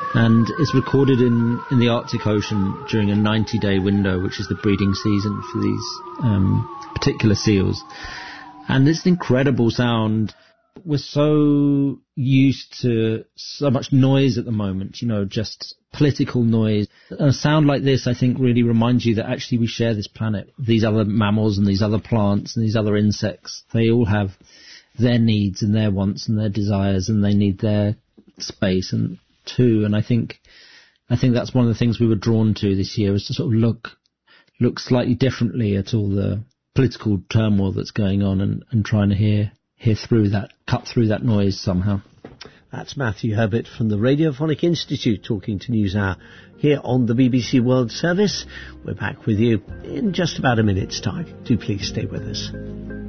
And it's recorded in the Arctic Ocean during a 90-day window, which is the breeding season for these particular seals. And it's an incredible sound. We're so used to so much noise at the moment, just political noise. A sound like this, I think, really reminds you that actually we share this planet. These other mammals and these other plants and these other insects, they all have their needs and their wants and their desires, and they need their space too. And I think that's one of the things we were drawn to this year, is to sort of look slightly differently at all the political turmoil that's going on and trying to hear through that, cut through that noise somehow. That's Matthew Herbert from the Radiophonic Institute talking to NewsHour here on the BBC World Service. We're back with you in just about a minute's time. Do please stay with us.